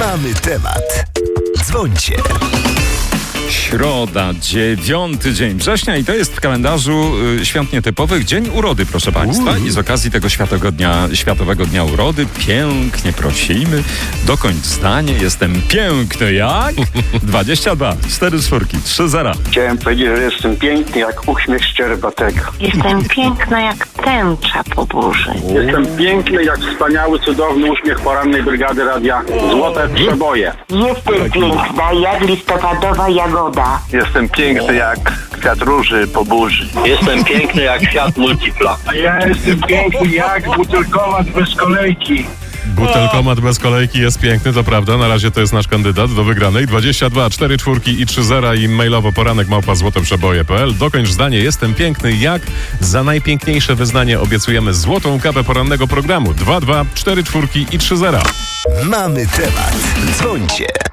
Mamy temat. Dzwońcie. Środa, 9 dzień września i to jest w kalendarzu świąt nietypowych Dzień Urody, proszę Państwa. I z okazji tego Światowego Dnia Urody pięknie prosimy, dokończ zdanie, jestem piękny jak 22, 4 czwórki, 3 zera. Chciałem powiedzieć, że jestem piękny jak uśmiech szczerbatego. Jestem piękna jak tęcza po burzy. Jestem piękny jak wspaniały, cudowny uśmiech porannej brygady radia Złote Przeboje. Jestem piękna jak listopadowa jagoda. Jestem piękny jak kwiat róży po burzy. Jestem piękny jak Fiat Multipla. A ja jestem piękny jak butelkomat bez kolejki. Butelkomat bez kolejki jest piękny, to prawda. Na razie to jest nasz kandydat do wygranej. 22, 4 czwórki i 3 zera i mailowo poranek@złoteprzeboje.pl. Dokończ zdanie, jestem piękny jak. Za najpiękniejsze wyznanie obiecujemy złotą kapę porannego programu. 22, 4 czwórki i 3 zera. Mamy temat. Dzwońcie.